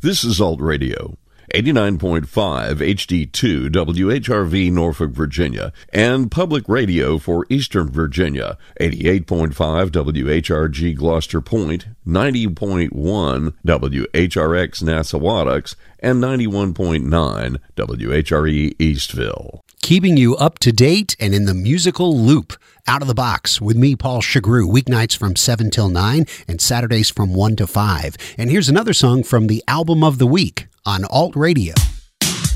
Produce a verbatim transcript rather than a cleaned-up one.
This is Alt Radio, eighty-nine point five H D two W H R V Norfolk, Virginia, and Public Radio for Eastern Virginia, eighty-eight point five W H R G Gloucester Point, ninety point one W H R X Nassawadox, and ninety-one point nine W H R E Eastville. Keeping you up to date and in the musical loop. Out of the Box with me, Paul Chagru, weeknights from seven till nine and Saturdays from one to five. And here's another song from the album of the week on Alt Radio.